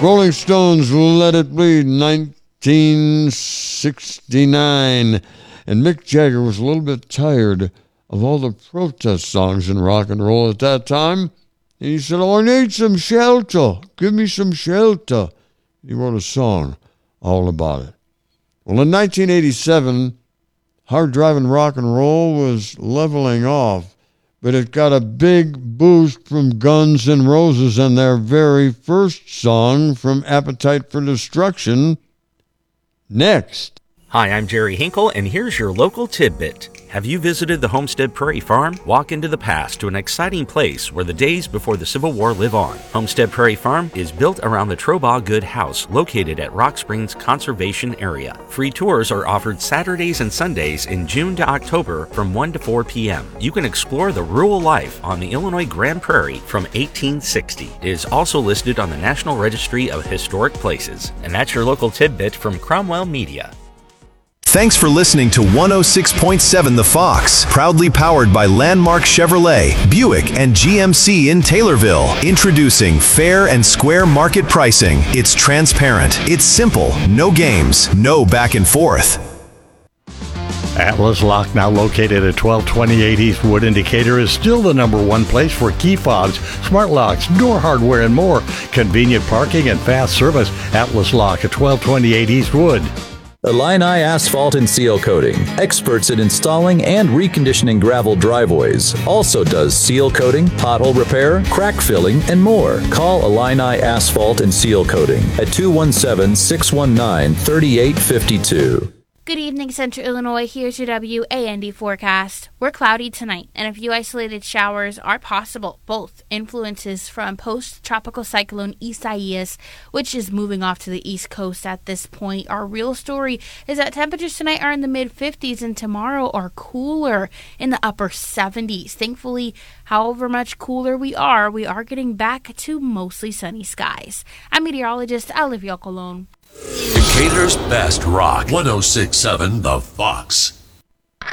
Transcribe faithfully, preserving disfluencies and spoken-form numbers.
Rolling Stones, Let It Bleed, nineteen sixty-nine. And Mick Jagger was a little bit tired of all the protest songs in rock and roll at that time. And he said, oh, I need some shelter. Give me some shelter. He wrote a song all about it. Well, in nineteen eighty-seven, hard driving rock and roll was leveling off, but it got a big boost from Guns N' Roses and their very first song from Appetite for Destruction, Next. Hi, I'm Jerry Hinkle, and here's your local tidbit. Have you visited the Homestead Prairie Farm? Walk into the past to an exciting place where the days before the Civil War live on. Homestead Prairie Farm is built around the Trobaugh Good House, located at Rock Springs Conservation Area. Free tours are offered Saturdays and Sundays in June to October from one to four p.m. You can explore the rural life on the Illinois Grand Prairie from eighteen sixty. It is also listed on the National Registry of Historic Places. And that's your local tidbit from Cromwell Media. Thanks for listening to one oh six point seven The Fox, proudly powered by Landmark Chevrolet, Buick, and G M C in Taylorville. Introducing fair and square market pricing. It's transparent, it's simple, no games, no back and forth. Atlas Lock, now located at twelve twenty-eight Eastwood Indicator, is still the number one place for key fobs, smart locks, door hardware, and more. Convenient parking and fast service. Atlas Lock at twelve twenty-eight Eastwood. Illini Asphalt and Seal Coating, experts in installing and reconditioning gravel driveways. Also does seal coating, pothole repair, crack filling, and more. Call Illini Asphalt and Seal Coating at two one seven, six one nine, three eight five two. Good evening, Central Illinois. Here's your W A N D forecast. We're cloudy tonight, and a few isolated showers are possible. Both influences from post-tropical cyclone Isaias, which is moving off to the east coast at this point. Our real story is that temperatures tonight are in the mid-fifties, and tomorrow are cooler in the upper seventies. Thankfully, however much cooler we are, we are getting back to mostly sunny skies. I'm meteorologist Olivia Colon. Decatur's best rock, one oh six point seven The Fox.